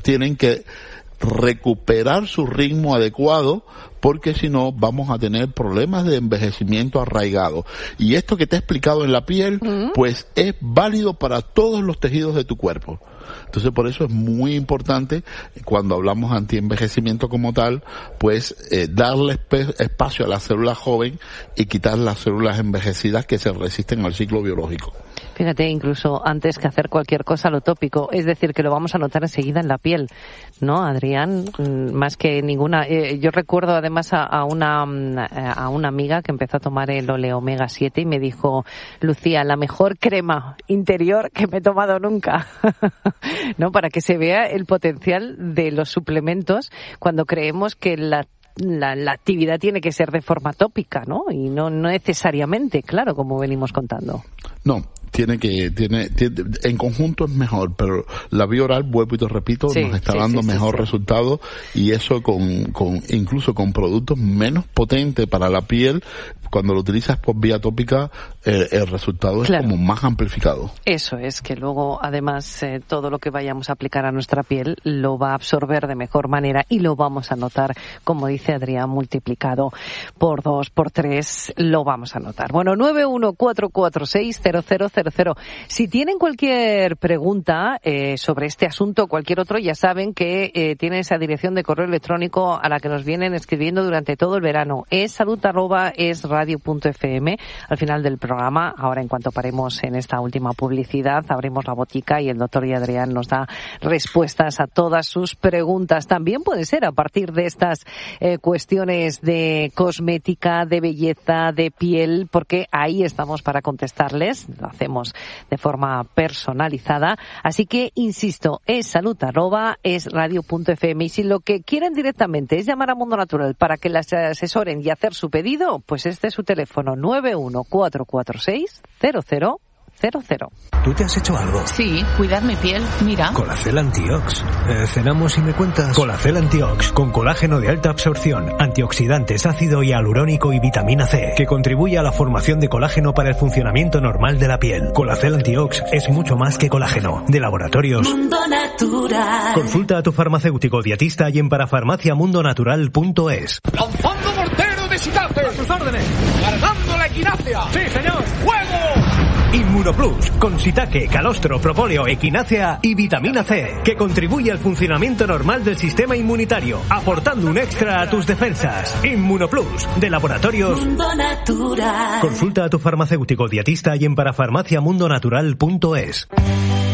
tienen que recuperar su ritmo adecuado, porque si no vamos a tener problemas de envejecimiento arraigado. Y esto que te he explicado en la piel, pues es válido para todos los tejidos de tu cuerpo. Entonces por eso es muy importante, cuando hablamos antienvejecimiento como tal, pues darle espacio a la célula joven y quitar las células envejecidas que se resisten al ciclo biológico. Fíjate, incluso antes que hacer cualquier cosa, lo tópico, es decir, que lo vamos a notar enseguida en la piel, ¿no, Adrián? Más que ninguna. Yo recuerdo además a una amiga que empezó a tomar el Ole Omega 7 y me dijo: Lucía, la mejor crema interior que me he tomado nunca. ¿No? Para que se vea el potencial de los suplementos cuando creemos que la actividad tiene que ser de forma tópica, ¿no? Y no necesariamente, claro, como venimos contando. No, tiene en conjunto es mejor, pero la vía oral, vuelvo y te repito, nos está dando mejor resultado, y eso incluso con productos menos potentes para la piel. Cuando lo utilizas por vía tópica, el resultado es como más amplificado. Eso es, que luego además todo lo que vayamos a aplicar a nuestra piel lo va a absorber de mejor manera y lo vamos a notar, como dice Adrián, multiplicado por 2, por 3, lo vamos a notar. Bueno, 914460000. Si tienen cualquier pregunta sobre este asunto o cualquier otro, ya saben que tienen esa dirección de correo electrónico a la que nos vienen escribiendo durante todo el verano. Es salud@esradio.fm. Al final del programa, ahora en cuanto paremos en esta última publicidad, abrimos la botica y el doctor y Adrián nos da respuestas a todas sus preguntas. También puede ser a partir de estas cuestiones de cosmética, de belleza, de piel, porque ahí estamos para contestarles. Lo hacemos de forma personalizada. Así que, insisto, es salud@esradio.fm. Y si lo que quieren directamente es llamar a Mundo Natural para que las asesoren y hacer su pedido, pues este es su teléfono: 914460000. ¿Tú te has hecho algo? Sí, cuidar mi piel, mira. Colacel Antiox. Cenamos y me cuentas. Colacel Antiox, con colágeno de alta absorción, antioxidantes, ácido hialurónico y vitamina C, que contribuye a la formación de colágeno para el funcionamiento normal de la piel. Colacel Antiox es mucho más que colágeno. De Laboratorios Mundo Natural. Consulta a tu farmacéutico dietista y en parafarmaciamundonatural.es. ¡Lanzando mortero de Shitate! ¡A sus órdenes! ¡Cargando la equinacia! ¡Sí, señor! ¡Fuego! Inmunoplus, con shiitake, calostro, propóleo, equinácea y vitamina C, que contribuye al funcionamiento normal del sistema inmunitario, aportando un extra a tus defensas. Inmunoplus, de Laboratorios Mundo Natural. Consulta a tu farmacéutico dietista y en parafarmaciamundonatural.es.